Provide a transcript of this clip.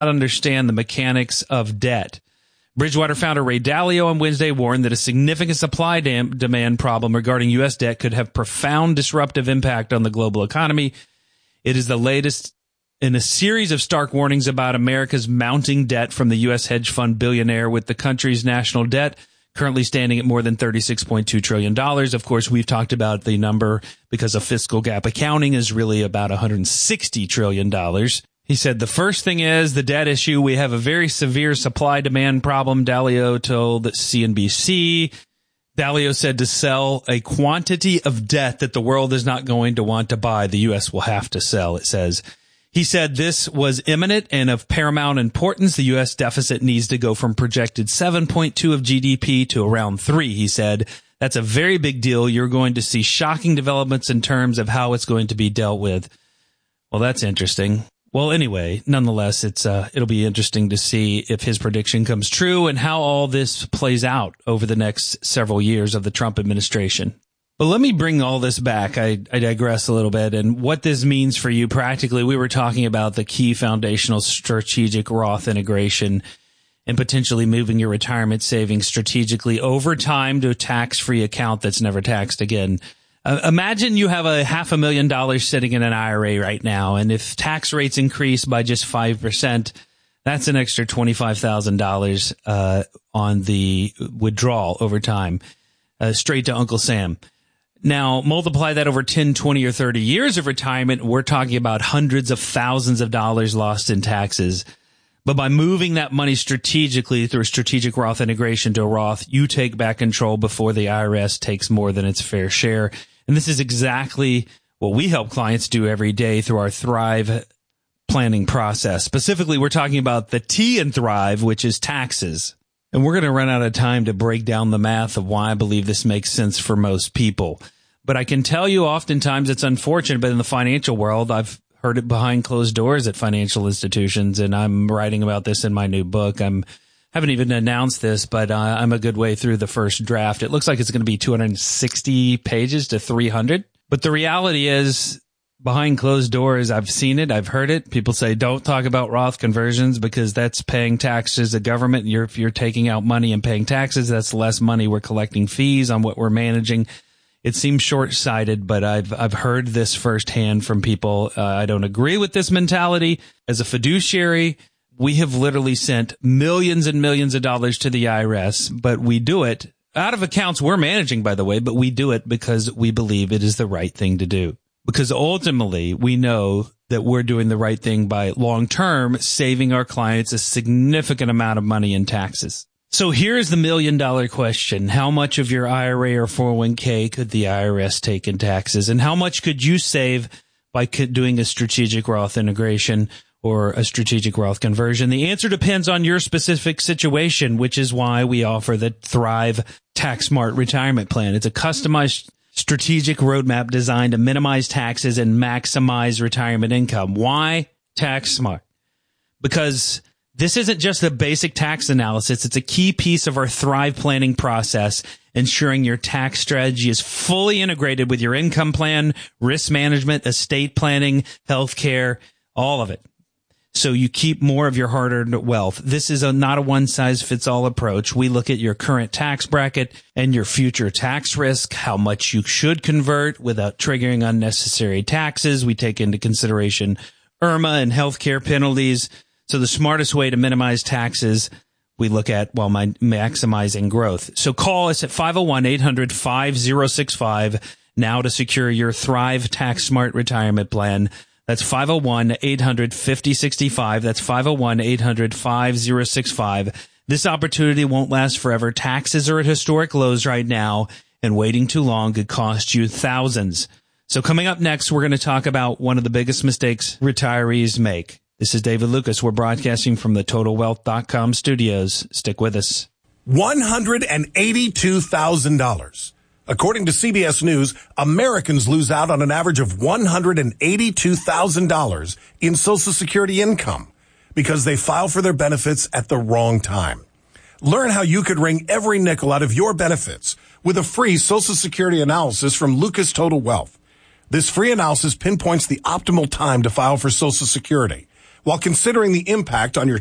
understand the mechanics of debt. Bridgewater founder Ray Dalio on Wednesday warned that a significant supply-demand problem regarding U.S. debt could have profound disruptive impact on the global economy. It is the latest in a series of stark warnings about America's mounting debt from the U.S. hedge fund billionaire, with the country's national debt currently standing at more than $36.2 trillion. Of course, we've talked about the number because of fiscal gap accounting is really about $160 trillion. He said, the first thing is the debt issue. We have a very severe supply-demand problem, Dalio told CNBC. Dalio said to sell a quantity of debt that the world is not going to want to buy, the U.S. will have to sell, it says. He said this was imminent and of paramount importance. The U.S. deficit needs to go from projected 7.2 of GDP to around 3, he said. That's a very big deal. You're going to see shocking developments in terms of how it's going to be dealt with. Well, that's interesting. Well, anyway, nonetheless, it'll be interesting to see if his prediction comes true and how all this plays out over the next several years of the Trump administration. But let me bring all this back. I digress a little bit, and what this means for you practically. We were talking about the key foundational strategic Roth integration and potentially moving your retirement savings strategically over time to a tax-free account that's never taxed again. Imagine you have $500,000 sitting in an IRA right now, and if tax rates increase by just 5%, that's an extra $25,000 on the withdrawal over time, straight to Uncle Sam. Now, multiply that over 10, 20, or 30 years of retirement, we're talking about hundreds of thousands of dollars lost in taxes. But by moving that money strategically through a strategic Roth integration to a Roth, you take back control before the IRS takes more than its fair share. And this is exactly what we help clients do every day through our Thrive planning process. Specifically, we're talking about the T in Thrive, which is taxes. And we're going to run out of time to break down the math of why I believe this makes sense for most people. But I can tell you oftentimes it's unfortunate, but in the financial world, I've heard it behind closed doors at financial institutions, and I'm writing about this in my new book. Haven't even announced this, but I'm a good way through the first draft. It looks like it's going to be 260 pages to 300. But the reality is, behind closed doors, I've seen it, I've heard it. People say, don't talk about Roth conversions because that's paying taxes to government. If you're taking out money and paying taxes, that's less money. We're collecting fees on what we're managing. It seems short-sighted, but I've heard this firsthand from people. I don't agree with this mentality. As a fiduciary, we have literally sent millions and millions of dollars to the IRS, but we do it out of accounts we're managing, by the way, but we do it because we believe it is the right thing to do. Because ultimately, we know that we're doing the right thing by long-term saving our clients a significant amount of money in taxes. So here's the million-dollar question. How much of your IRA or 401k could the IRS take in taxes? And how much could you save by doing a strategic Roth integration or a strategic Roth conversion? The answer depends on your specific situation, which is why we offer the Thrive Tax Smart Retirement Plan. It's a customized strategic roadmap designed to minimize taxes and maximize retirement income. Why Tax Smart? Because this isn't just a basic tax analysis. It's a key piece of our Thrive planning process, ensuring your tax strategy is fully integrated with your income plan, risk management, estate planning, healthcare, all of it. So you keep more of your hard-earned wealth. This is not a one-size-fits-all approach. We look at your current tax bracket and your future tax risk, how much you should convert without triggering unnecessary taxes. We take into consideration IRMA and healthcare penalties. So the smartest way to minimize taxes, we look at while maximizing growth. So call us at 501-800-5065 now to secure your Thrive Tax Smart Retirement Plan. That's 501-800-5065. That's 501-800-5065. This opportunity won't last forever. Taxes are at historic lows right now, and waiting too long could cost you thousands. So coming up next, we're going to talk about one of the biggest mistakes retirees make. This is David Lucas. We're broadcasting from the TotalWealth.com studios. Stick with us. $182,000. According to CBS News, Americans lose out on an average of $182,000 in Social Security income because they file for their benefits at the wrong time. Learn how you could wring every nickel out of your benefits with a free Social Security analysis from Lucas Total Wealth. This free analysis pinpoints the optimal time to file for Social Security, while considering the impact on your